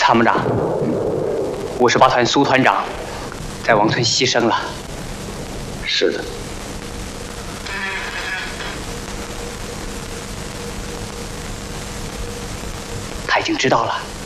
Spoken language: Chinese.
参谋长，58团苏团长在王村牺牲了。 是的。 他已经知道了。